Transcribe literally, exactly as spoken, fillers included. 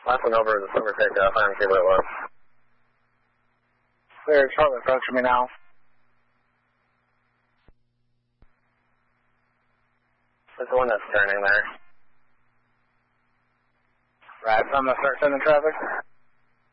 Last one over is a silver takeoff. I don't care what it was. Clear, shortly approaching me now. It's the one that's turning there. Right, so I'm going to start sending traffic.